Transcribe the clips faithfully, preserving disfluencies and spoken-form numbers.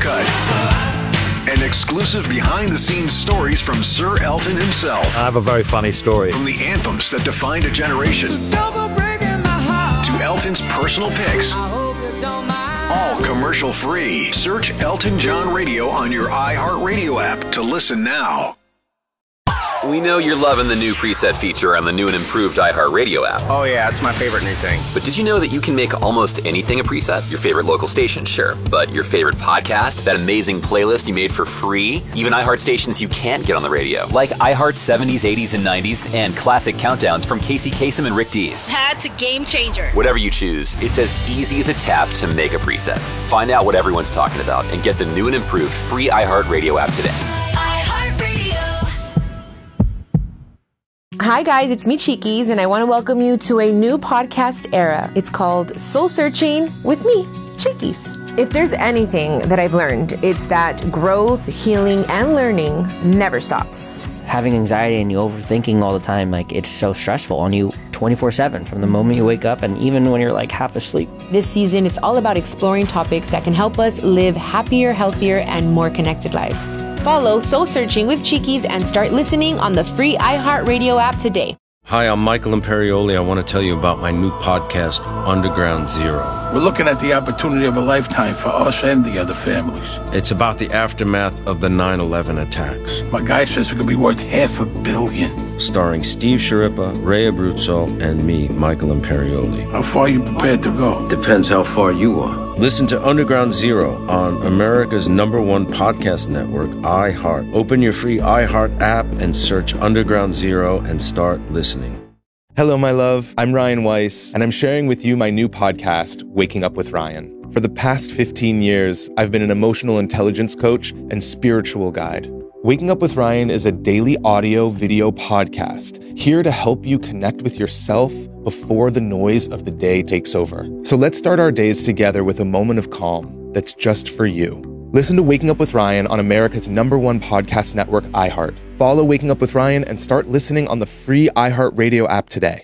Cut. And exclusive behind-the-scenes stories from Sir Elton himself. I have a very funny story. From the anthems that defined a generation to Elton's personal picks. All commercial-free. Search Elton John Radio on your iHeartRadio app to listen now. We know you're loving the new preset feature on the new and improved iHeartRadio app. Oh yeah, it's my favorite new thing. But did you know that you can make almost anything a preset? Your favorite local station, sure. But your favorite podcast, that amazing playlist you made for free, even iHeart stations you can't get on the radio, like iHeart seventies, eighties, and nineties, and classic countdowns from Casey Kasem and Rick Dees. That's a game changer. Whatever you choose, it's as easy as a tap to make a preset. Find out what everyone's talking about and get the new and improved free iHeartRadio app today. Hi guys, it's me Cheekies, and I want to welcome you to a new podcast era. It's called Soul Searching with me, Cheekies. If there's anything that I've learned, it's that growth, healing, and learning never stops. Having anxiety and you overthinking all the time, like it's so stressful on you twenty-four seven from the moment you wake up and even when you're like half asleep. This season, it's all about exploring topics that can help us live happier, healthier, and more connected lives. Follow Soul Searching with Cheekies and start listening on the free iHeartRadio app today. Hi, I'm Michael Imperioli. I want to tell you about my new podcast, Underground Zero. We're looking at the opportunity of a lifetime for us and the other families. It's about the aftermath of the nine eleven attacks. My guy says we could be worth half a billion. Starring Steve Sciarippa, Ray Abruzzo, and me, Michael Imperioli. How far are you prepared to go? Depends how far you are. Listen to Underground Zero on America's number one podcast network, iHeart. Open your free iHeart app and search Underground Zero and start listening. Hello, my love. I'm Ryan Weiss, and I'm sharing with you my new podcast, Waking Up with Ryan. For the past fifteen years, I've been an emotional intelligence coach and spiritual guide. Waking Up with Ryan is a daily audio video podcast here to help you connect with yourself before the noise of the day takes over. So let's start our days together with a moment of calm that's just for you. Listen to Waking Up with Ryan on America's number one podcast network, iHeart. Follow Waking Up with Ryan and start listening on the free iHeartRadio app today.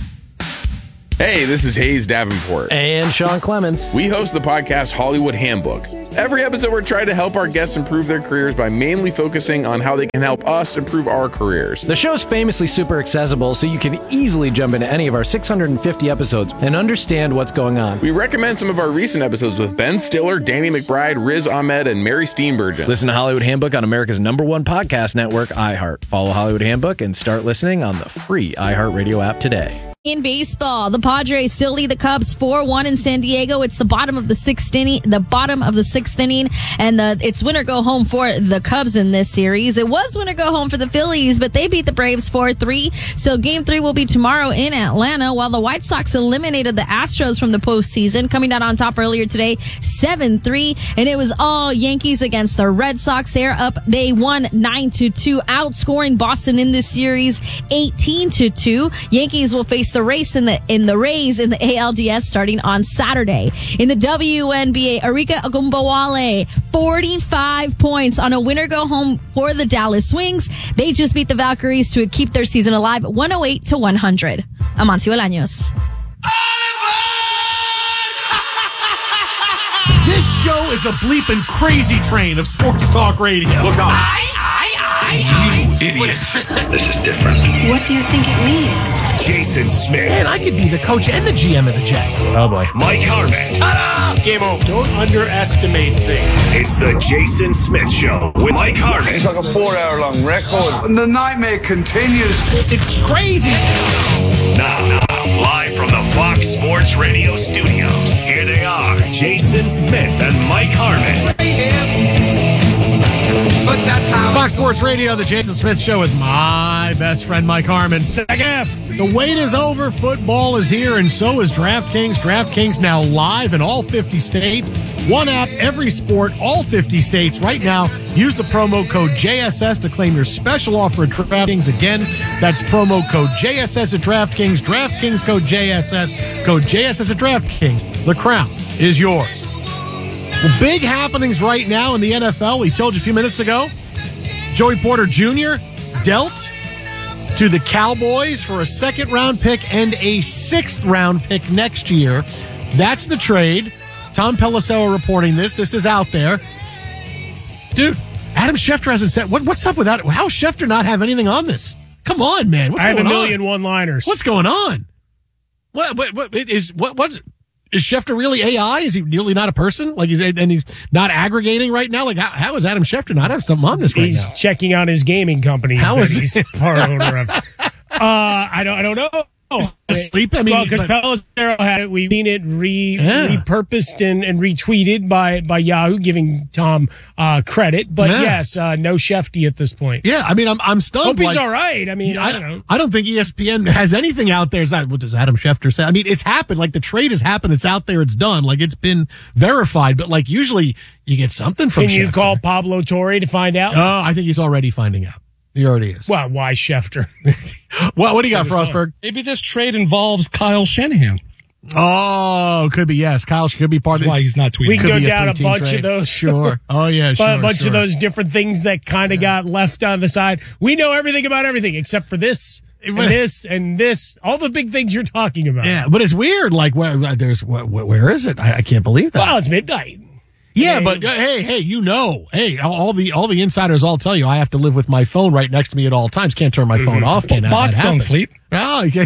Hey, this is Hayes Davenport. And Sean Clements. We host the podcast Hollywood Handbook. Every episode, we're trying to help our guests improve their careers by mainly focusing on how they can help us improve our careers. The show's famously super accessible, so you can easily jump into any of our six hundred fifty episodes and understand what's going on. We recommend some of our recent episodes with Ben Stiller, Danny McBride, Riz Ahmed, and Mary Steenburgen. Listen to Hollywood Handbook on America's number one podcast network, iHeart. Follow Hollywood Handbook and start listening on the free iHeartRadio app today. In baseball, the Padres still lead the Cubs four one in San Diego. It's the bottom of the sixth inning, the bottom of the sixth inning, and the, it's winner go home for the Cubs in this series. It was winner go home for the Phillies, but they beat the Braves four three. So game three will be tomorrow in Atlanta, while the White Sox eliminated the Astros from the postseason, coming out on top earlier today, seven three, and it was all Yankees against the Red Sox. They're up. They won nine to two, outscoring Boston in this series eighteen to two. Yankees will face the race in the in the Rays in the A L D S starting on Saturday. In the W N B A, Arika Ogunbowale, forty-five points on a winner go home for the Dallas Swings. They just beat the Valkyries to keep their season alive, one oh eight to one hundred. Amancio Bolaños. This show is a bleeping crazy train of sports talk radio. Look out. I, I, I, you idiot. This is different. What do you think it means? Jason Smith. Man, I could be the coach and the G M of the Jets. Oh, boy. Mike Harmon. Ta-da! Game over. Don't underestimate things. It's the Jason Smith Show with Mike Harmon. It's like a four-hour-long record. And the nightmare continues. It's crazy. Now, now, live from the Fox Sports Radio studios, here they are, Jason Smith and Mike Harmon. But that's how. Fox Sports Radio, the Jason Smith Show with my best friend Mike Harmon. Second half. The wait is over. Football is here, and so is DraftKings. DraftKings now live in all fifty states. One app, every sport, all fifty states. Right now, use the promo code J S S to claim your special offer at DraftKings. Again, that's promo code J S S at DraftKings. DraftKings code J S S. Code J S S at DraftKings. The crown is yours. Well, big happenings right now in the N F L. We told you a few minutes ago. Joey Porter Junior dealt to the Cowboys for a second-round pick and a sixth-round pick next year. That's the trade. Tom Pelissero reporting this. This is out there. Dude, Adam Schefter hasn't said, what, what's up with that? How Schefter not have anything on this? Come on, man. What's I have going a million on? one-liners. What's going on? What, what, what is, what, what's, is Schefter really A I? Is he really not a person? Like, he's, and he's not aggregating right now? Like, how, how is Adam Schefter not have something on this right he's now? He's checking out his gaming companies How that is he's part owner of. Uh, I don't, I don't know. Asleep? I mean, well, because but- Pelissero had it, we've seen it re, Yeah. repurposed and, and retweeted by, by Yahoo, giving Tom uh, credit. But Yeah. yes, uh, no Shefty at this point. Yeah, I mean, I'm I'm stunned. Hope he's like- all right. I mean, I, I don't know. I don't think E S P N has anything out there. Is that what does Adam Schefter say? I mean, it's happened. Like the trade has happened. It's out there. It's done. Like it's been verified. But like usually you get something from. Can you Schefter. call Pablo Torre to find out? Oh, I think he's already finding out. He already is. Well, why Schefter? Well, what do you got, Frostberg? Maybe this trade involves Kyle Shanahan. Oh, could be, yes. Kyle could be part That's of it. why he's not tweeting. We can Could go be a down a three-team bunch trade. of those. Sure. Oh, yeah, But sure. a bunch sure. of those different things that kind of got left on the side. We know everything about everything except for this and But- this and this. All the big things you're talking about. Yeah, but it's weird. Like, where, there's, where, where is it? I, I can't believe that. Well, it's midnight. Yeah, Hey. but uh, hey, hey, you know, hey, all all the all the insiders all tell you I have to live with my phone right next to me at all times. Can't turn my phone off. Can't have Bots that don't happen. sleep. Oh, okay.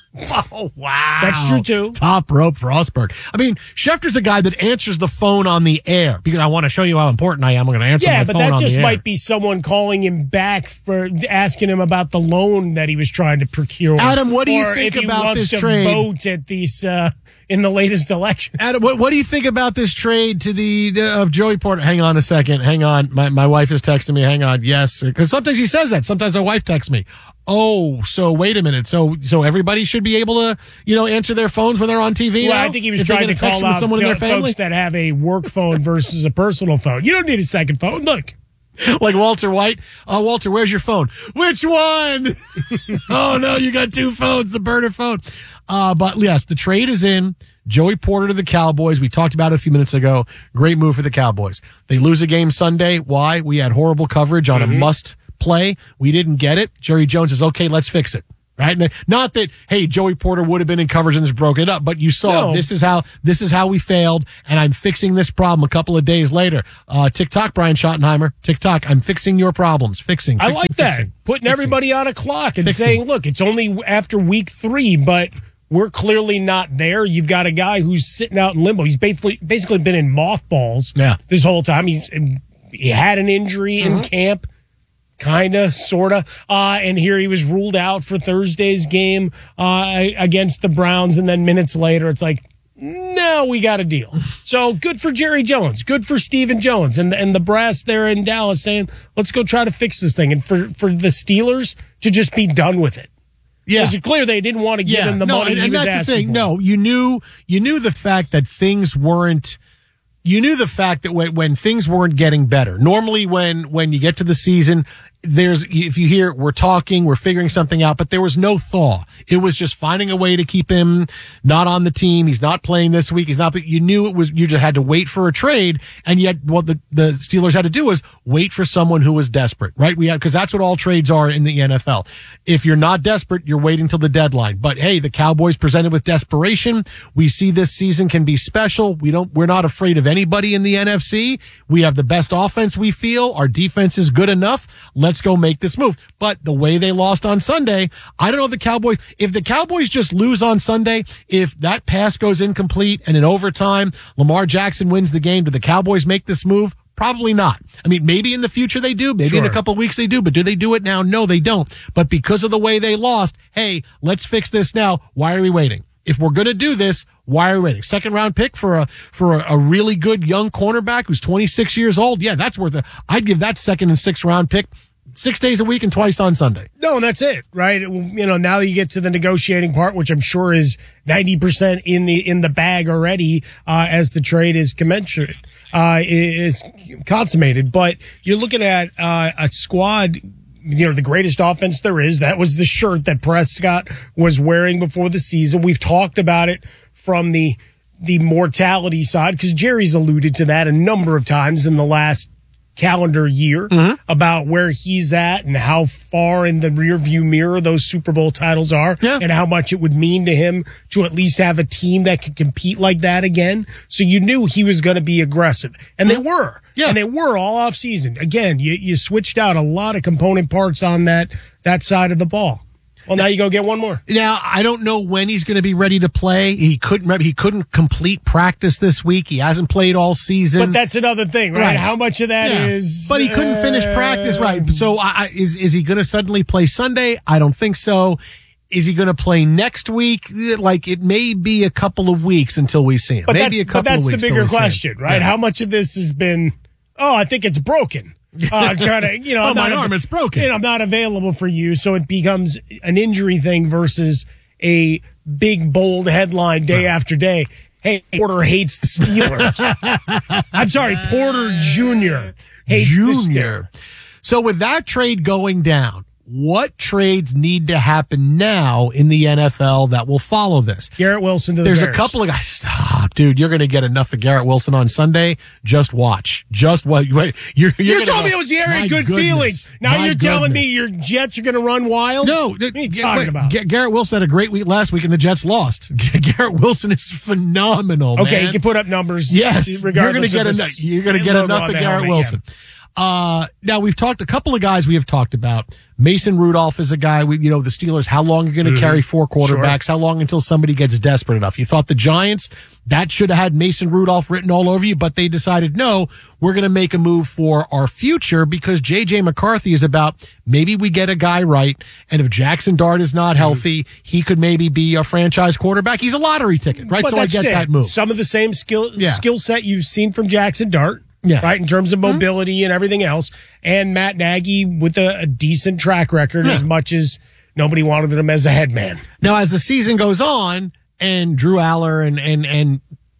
Oh, wow. That's true, too. Top rope Frostberg. I mean, Schefter's a guy that answers the phone on the air because I want to show you how important I am. I'm going to answer Yeah, my but phone that on just the air. might be someone calling him back for asking him about the loan that he was trying to procure. Adam, what do you or think if he about wants this to trade? Vote at these uh, in the latest election. Adam, what, what do you think about this trade to the uh, of Joey Porter? Hang on a second. Hang on. My my wife is texting me. Hang on. Yes, because sometimes he says that. Sometimes my wife texts me. Oh, so wait a minute. So so everybody should be able to you know answer their phones when they're on T V. Well, now? I think he was If they're trying to gonna text call with out someone in their folks family. that have a work phone versus a personal phone. You don't need a second phone. Look. Like Walter White. Oh, Walter, where's your phone? Which one? Oh, no, you got two phones, the burner phone. Uh, but yes, the trade is in. Joey Porter to the Cowboys. We talked about it a few minutes ago. Great move for the Cowboys. They lose a game Sunday. Why? We had horrible coverage on mm-hmm. a must play. We didn't get it. Jerry Jones says, okay, let's fix it. Right? Not that, hey, Joey Porter would have been in coverage and just broke it up, but you saw No. this is how, this is how we failed, and I'm fixing this problem a couple of days later. Uh, TikTok, Brian Schottenheimer, TikTok, I'm fixing your problems. Fixing. I fixing, like that. fixing, Putting fixing. everybody on a clock and Fixing. saying, look, it's only after week three, but we're clearly not there. You've got a guy who's sitting out in limbo. He's basically, basically been in mothballs Yeah. this whole time. He's, he had an injury Mm-hmm. in camp. Kinda, sorta, uh, and here he was ruled out for Thursday's game uh, against the Browns, and then minutes later, it's like, no, we got a deal. So good for Jerry Jones, good for Stephen Jones, and and the brass there in Dallas saying, let's go try to fix this thing, and for for the Steelers to just be done with it. Yeah. It's clear they didn't want to give him the no, money and, he and was that's the asking thing. for. No, you knew you knew the fact that things weren't. You knew the fact that when, when things weren't getting better. Normally, when when you get to the season, there's if you hear we're talking, we're figuring something out, but there was no thaw. It was just finding a way to keep him not on the team. He's not playing this week. He's not. You knew it was. You just had to wait for a trade, and yet what the the Steelers had to do was wait for someone who was desperate, right? We had because that's what all trades are in the N F L. If you're not desperate, you're waiting till the deadline. But hey, the Cowboys presented with desperation. We see this season can be special. We don't. We're not afraid of anybody in the N F C. We have the best offense. We feel our defense is good enough. Let's go make this move. But the way they lost on Sunday, I don't know if the Cowboys, if the Cowboys just lose on Sunday, if that pass goes incomplete and in overtime, Lamar Jackson wins the game, do the Cowboys make this move? Probably not. I mean, maybe in the future they do. Maybe Sure. in a couple of weeks they do. But do they do it now? No, they don't. But because of the way they lost, hey, let's fix this now. Why are we waiting? If we're going to do this, why are we waiting? Second round pick for a for a, a really good young cornerback who's twenty-six years old. Yeah, that's worth it. I'd give that second and sixth round pick six days a week and twice on Sunday. No, and that's it, right? You know, now you get to the negotiating part, which I'm sure is ninety percent in the in the bag already uh, as the trade is commensurate, uh, is consummated. But you're looking at uh, a squad, you know, the greatest offense there is. That was the shirt that Prescott was wearing before the season. We've talked about it from the the mortality side because Jerry's alluded to that a number of times in the last calendar year mm-hmm. about where he's at and how far in the rearview mirror those Super Bowl titles are yeah. and how much it would mean to him to at least have a team that could compete like that again. So you knew he was going to be aggressive. And mm-hmm. they were. Yeah. And they were all off season. Again, you, you switched out a lot of component parts on that, that side of the ball. Well, now you go get one more. Now, I don't know when he's going to be ready to play. He couldn't he couldn't complete practice this week. He hasn't played all season. But that's another thing, right? right. How much of that yeah. is? But he couldn't uh, finish practice, right? So I, is is he going to suddenly play Sunday? I don't think so. Is he going to play next week? Like, it may be a couple of weeks until we see him. But Maybe that's, a couple but that's of weeks the bigger question, right? Yeah. How much of this has been, oh, I think it's broken. Uh, kind of, you know, oh, I'm my not, arm, it's broken. You know, I'm not available for you, so it becomes an injury thing versus a big, bold headline day right. after day. Hey, Porter hates the Steelers. I'm sorry, Porter Junior hates Junior. The Steelers. So with that trade going down, what trades need to happen now in the N F L that will follow this? Garrett Wilson to the There's Bears. a couple of guys. Stop, dude. You're going to get enough of Garrett Wilson on Sunday. Just watch. Just what wait, you're, you're You told me it was the area of good goodness. feelings. Now my you're goodness. telling me your Jets are going to run wild? No. What are you talking wait, about? Garrett Wilson had a great week last week and the Jets lost. Garrett Wilson is phenomenal, Okay, man. you can put up numbers. Yes. You're going to get enough. You're going to get enough of Garrett helmet, Wilson. Yeah. Uh, now we've talked a couple of guys we have talked about. Mason Rudolph is a guy we, you know, the Steelers, how long are you going to mm-hmm. carry four quarterbacks? Sure. How long until somebody gets desperate enough? You thought the Giants, that should have had Mason Rudolph written all over you, but they decided, no, we're going to make a move for our future because J J McCarthy is about maybe we get a guy right. And if Jackson Dart is not healthy, mm-hmm. he could maybe be a franchise quarterback. He's a lottery ticket, right? But so I get it. that move. Some of the same skill, yeah. skill set you've seen from Jackson Dart. Yeah. Right, in terms of mobility mm-hmm. and everything else. And Matt Nagy with a, a decent track record yeah. as much as nobody wanted him as a head man. Now, as the season goes on, and Drew Aller and, and, and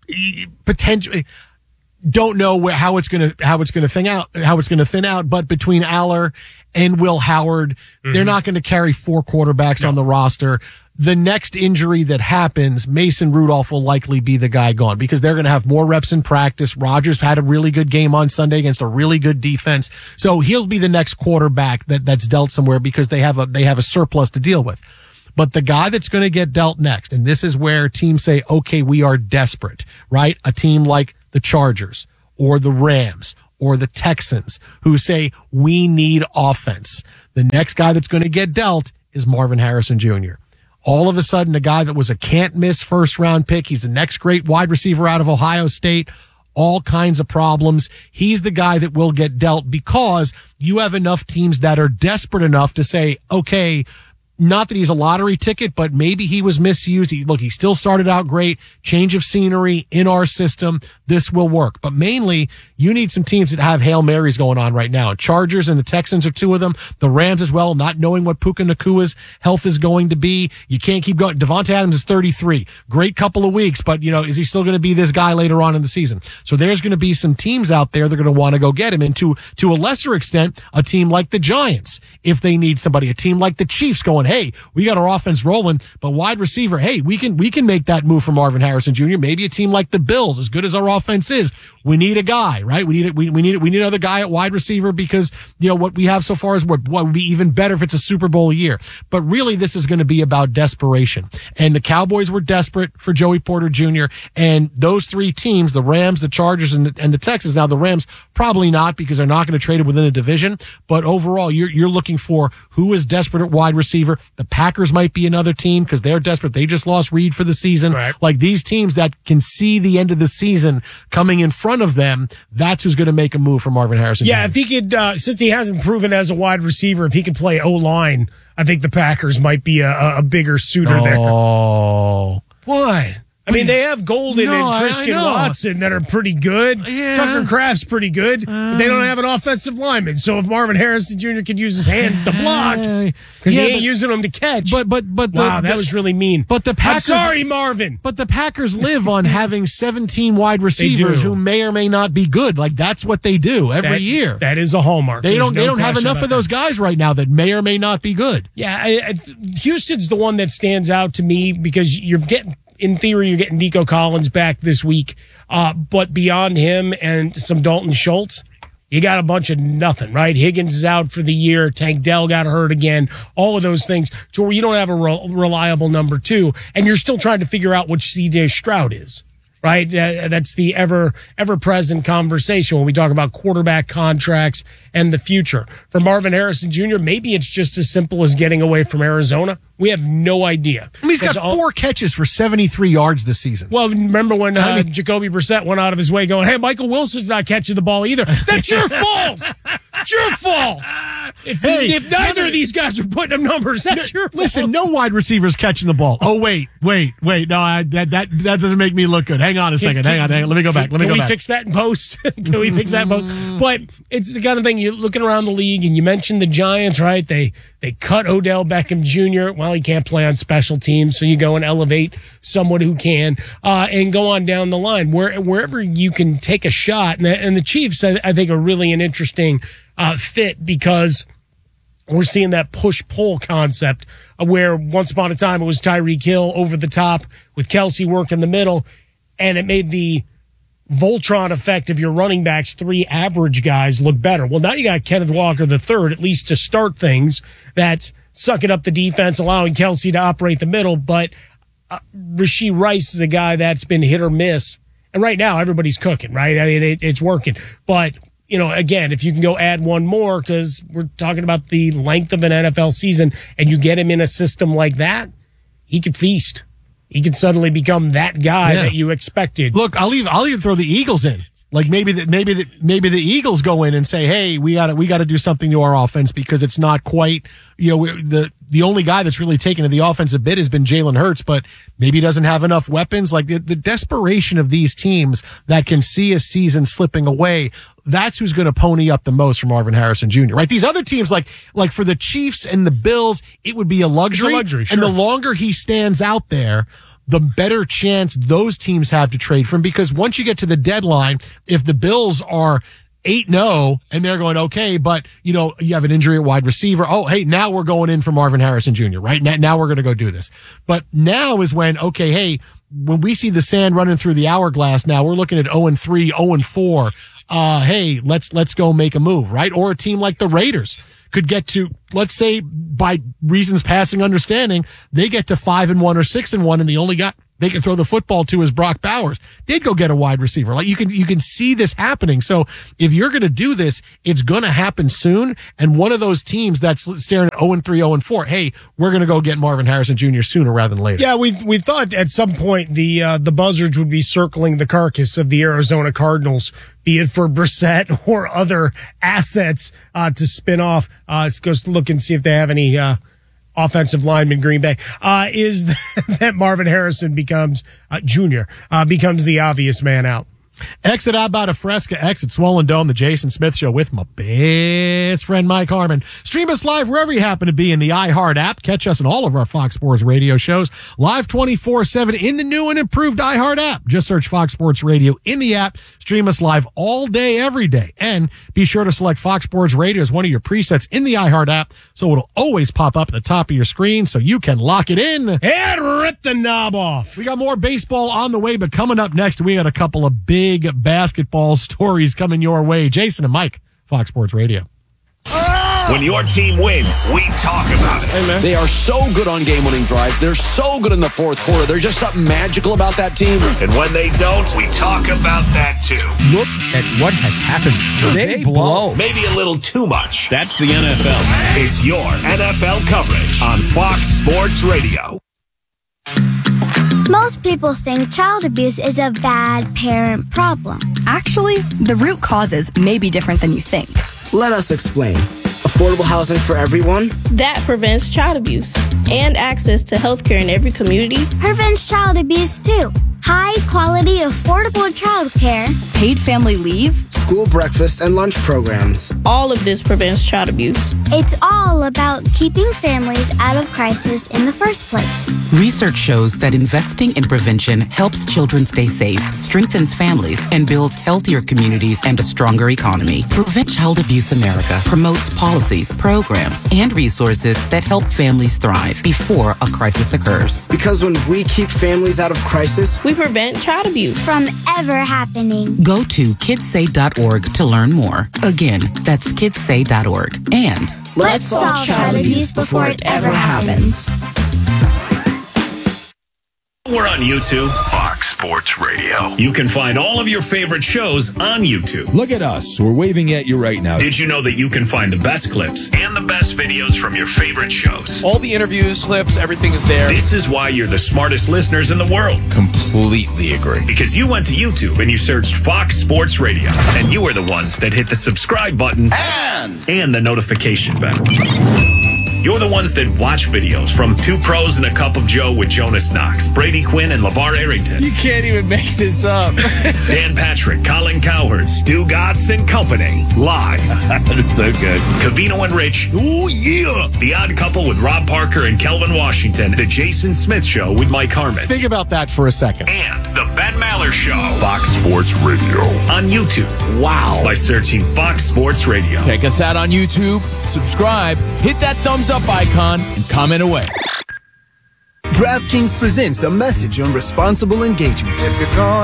potentially don't know where, how it's going to, how it's going to thin out, how it's going to thin out, but between Aller and Will Howard, mm-hmm. they're not going to carry four quarterbacks no. on the roster. The next injury that happens, Mason Rudolph will likely be the guy gone because they're going to have more reps in practice. Rodgers had a really good game on Sunday against a really good defense. So he'll be the next quarterback that, that's dealt somewhere because they have a, they have a surplus to deal with. But the guy that's going to get dealt next, and this is where teams say, okay, we are desperate, right? A team like the Chargers or the Rams or the Texans who say, we need offense. The next guy that's going to get dealt is Marvin Harrison Junior All of a sudden, a guy that was a can't-miss first-round pick. He's the next great wide receiver out of Ohio State. All kinds of problems. He's the guy that will get dealt because you have enough teams that are desperate enough to say, okay, not that he's a lottery ticket, but maybe he was misused. He, look, he still started out great. Change of scenery in our system. This will work. But mainly, you need some teams that have Hail Marys going on right now. Chargers and the Texans are two of them. The Rams as well, not knowing what Puka Nakua's health is going to be. You can't keep going. Devonta Adams is thirty-three. Great couple of weeks, but, you know, is he still going to be this guy later on in the season? So there's going to be some teams out there that are going to want to go get him. And to, to a lesser extent, a team like the Giants, if they need somebody, a team like the Chiefs going, hey, we got our offense rolling, but wide receiver, hey, we can, we can make that move for Marvin Harrison Junior Maybe a team like the Bills, as good as our offense is, we need a guy, right? We need, we, we need, we need another guy at wide receiver because, you know, what we have so far is what, what would be even better if it's a Super Bowl year. But really, this is going to be about desperation. And the Cowboys were desperate for Joey Porter Junior And those three teams, the Rams, the Chargers, and the, and the Texans. Now, the Rams probably not because they're not going to trade it within a division. But overall, you're, you're looking for who is desperate at wide receiver. The Packers might be another team because they're desperate. They just lost Reed for the season. Right. Like these teams that can see the end of the season coming in front of them, that's who's going to make a move for Marvin Harrison. Yeah, Junior if he could, uh, since he hasn't proven as a wide receiver, if he could play O-line, I think the Packers might be a, a bigger suitor oh. there. Oh. What? I mean, they have Golden no, and Christian I, I Watson that are pretty good. Yeah. Tucker Kraft's pretty good. Uh, but they don't have an offensive lineman. So if Marvin Harrison Junior could use his hands to block, because yeah, he ain't but, using them to catch. But but but the, wow, the, that was really mean. But the Packers, I'm sorry, Marvin. But the Packers live on having seventeen wide receivers who may or may not be good. Like that's what they do every that, year. That is a hallmark. They There's don't. no they don't have enough of those that. guys right now that may or may not be good. Yeah, I, I, Houston's the one that stands out to me because you're getting. In theory, you're getting Nico Collins back this week. Uh, but beyond him and some Dalton Schultz, you got a bunch of nothing, right? Higgins is out for the year. Tank Dell got hurt again. All of those things to where you don't have a re- reliable number two, and you're still trying to figure out which C J Stroud is, right? Uh, that's the ever, ever present conversation when we talk about quarterback contracts and the future. For Marvin Harrison Junior, maybe it's just as simple as getting away from Arizona. We have no idea. I mean, he's got all, four catches for seventy-three yards this season. Well, remember when uh, I mean, Jacoby Brissett went out of his way going, hey, Michael Wilson's not catching the ball either. That's your fault. It's your fault. If, hey, if neither of these guys are putting up numbers, that's your fault. Listen, no wide receivers catching the ball. Oh, wait, wait, wait. No, I, that, that that doesn't make me look good. Hang on a second. Can, hang on, hang on. Let me go back. Let me can go we back. fix that in post? Can we fix that in post? But it's the kind of thing you're looking around the league, and you mentioned the Giants, right? They they cut Odell Beckham Junior Well, he can't play on special teams, so you go and elevate someone who can, uh, and go on down the line. Where wherever you can take a shot, and the, and the Chiefs, I, I think, are really an interesting uh, fit because we're seeing that push-pull concept where once upon a time it was Tyreek Hill over the top with Kelsey work in the middle, and it made the Voltron effect of your running backs, three average guys, look better. Well, now you got Kenneth Walker the third, at least to start things, that's sucking up the defense, allowing Kelsey to operate the middle. But uh, Rashee Rice is a guy that's been hit or miss. And right now, everybody's cooking, right? I mean, it, it's working. But, you know, again, if you can go add one more, because we're talking about the length of an N F L season, and you get him in a system like that, he could feast. He could suddenly become that guy yeah. that you expected. Look, I'll even I'll even throw the Eagles in. Like maybe that maybe that maybe the Eagles go in and say, "Hey, we got to we got to do something to our offense because it's not quite, you know, the the only guy that's really taken to the offensive bit has been Jalen Hurts, but maybe he doesn't have enough weapons." Like the, the desperation of these teams that can see a season slipping away, that's who's going to pony up the most for Marvin Harrison Junior Right? These other teams, like like for the Chiefs and the Bills, it would be a luxury. It's a luxury, sure. And the longer he stands out there, the better chance those teams have to trade for him, because once you get to the deadline, if the Bills are eight and oh and they're going, okay, but you know, you have an injury at wide receiver. Oh, hey, now we're going in for Marvin Harrison Junior, right? Now, now we're going to go do this. But now is when, okay, hey, when we see the sand running through the hourglass, now we're looking at oh and three, oh and four. Uh, hey, let's, let's go make a move, right? Or a team like the Raiders could get to, let's say, by reasons passing understanding, they get to five and one or six and one, and the only guy they can throw the football to is Brock Bowers. They'd go get a wide receiver. Like you can, you can see this happening. So if you're going to do this, it's going to happen soon. And one of those teams that's staring at oh and three, oh and four, hey, we're going to go get Marvin Harrison Junior sooner rather than later. Yeah, we we thought at some point the uh, the buzzards would be circling the carcass of the Arizona Cardinals, be it for Brissett or other assets uh, to spin off. Uh, let's go look and see if they have any uh, offensive lineman Green Bay. Uh, is that Marvin Harrison becomes uh, Junior uh, becomes the obvious man out. Exit Abba Fresca, exit Swollen Dome, the Jason Smith Show with my best friend Mike Harmon. Stream us live wherever you happen to be in the iHeart app. Catch us in all of our Fox Sports Radio shows live twenty-four seven in the new and improved iHeart app. Just search Fox Sports Radio in the app. Stream us live all day, every day. And be sure to select Fox Sports Radio as one of your presets in the iHeart app, so it'll always pop up at the top of your screen so you can lock it in and rip the knob off. We got more baseball on the way, but coming up next, we got a couple of big Big basketball stories coming your way. Jason and Mike, Fox Sports Radio. When your team wins, we talk about it. Hey, man. They are so good on game-winning drives. They're so good in the fourth quarter. There's just something magical about that team. And when they don't, we talk about that too. Look at what has happened. They, they blow. Maybe a little too much. That's the N F L. It's your N F L coverage on Fox Sports Radio. Most people think child abuse is a bad parent problem. Actually, the root causes may be different than you think. Let us explain. Affordable housing for everyone? That prevents child abuse and access to health care in every community. Prevents child abuse too. High quality, affordable child care. Paid family leave. School breakfast and lunch programs. All of this prevents child abuse. It's all about keeping families out of crisis in the first place. Research shows that investing in prevention helps children stay safe, strengthens families, and builds healthier communities and a stronger economy. Prevent Child Abuse America promotes policies, programs, and resources that help families thrive before a crisis occurs. Because when we keep families out of crisis, we prevent child abuse from ever happening. Go to kidsay dot org to learn more. Again, that's kidsay dot org. And let's solve child abuse before it ever happens. We're on YouTube. Fox Sports Radio. You can find all of your favorite shows on YouTube. Look at us. We're waving at you right now. Did you know that you can find the best clips and the best videos from your favorite shows? All the interviews, clips, everything is there. This is why you're the smartest listeners in the world. Completely agree. Because you went to YouTube and you searched Fox Sports Radio. And you are the ones that hit the subscribe button and, and the notification bell. You're the ones that watch videos from Two Pros and a Cup of Joe with Jonas Knox, Brady Quinn, and LeVar Arrington. You can't even make this up. Dan Patrick, Colin Cowherd, Stu Gatz and Company. Live. That is so good. Covino and Rich. Ooh, yeah. The Odd Couple with Rob Parker and Kelvin Washington. The Jason Smith Show with Mike Harmon. Think about that for a second. And The Ben Maller Show. Fox Sports Radio. On YouTube. Wow. By searching Fox Sports Radio. Check us out on YouTube. Subscribe. Hit that thumbs up icon and comment away. DraftKings presents a message on responsible engagement. If you're gonna